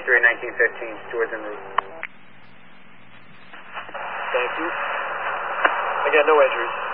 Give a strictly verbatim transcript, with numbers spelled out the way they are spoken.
three nineteen fifteen, stewards en route. Thank you. I got no injuries.